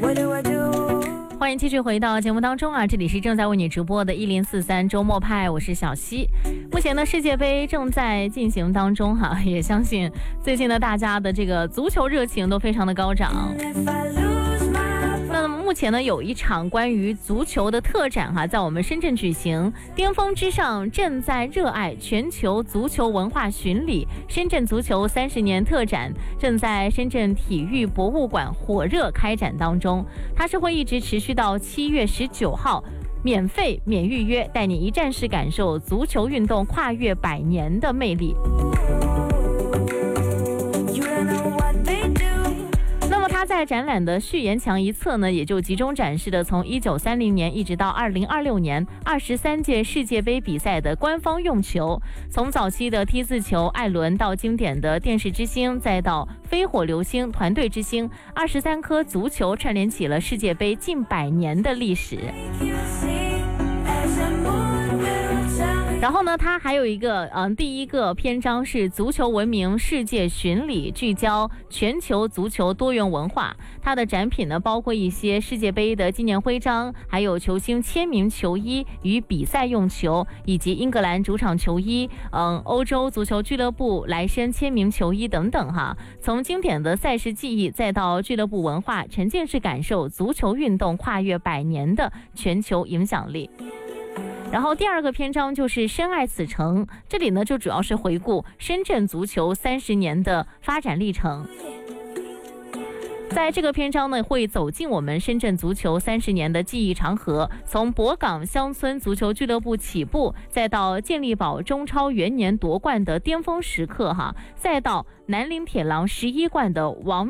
欢迎继续回到节目当中啊！这里是正在为你直播的1043周末派，我是小溪。目前呢，世界杯正在进行当中哈，也相信最近呢，大家的这个足球热情都非常的高涨。那么目前呢，有一场关于足球的特展哈，在我们深圳举行。巅峰之上，正在热爱全球足球文化巡礼，深圳足球30年特展正在深圳体育博物馆火热开展当中，它是会一直持续到7月19号。免费免预约，带你一站式感受足球运动跨越100年的魅力。那么它在展览的序言墙一侧呢，也就集中展示了从1930年一直到2026年23届世界杯比赛的官方用球，从早期的 T 字球、艾伦到经典的电视之星，再到飞火流星、团队之星，23颗足球串联起了世界杯近100年的历史。然后呢，它还有一个第一个篇章是足球文明世界巡礼，聚焦全球足球多元文化。它的展品呢，包括一些世界杯的纪念徽章，还有球星签名球衣与比赛用球，以及英格兰主场球衣，欧洲足球俱乐部莱绅签名球衣等等哈。从经典的赛事记忆，再到俱乐部文化，沉浸式感受足球运动跨越100年的全球影响力。然后第二个篇章就是深爱此城，这里呢就主要是回顾深圳足球30年的发展历程。在这个篇章呢，会走进我们深圳足球30年的记忆长河，从博港乡村足球俱乐部起步，再到健力宝中超元年夺冠的巅峰时刻哈，再到南岭铁狼11冠的王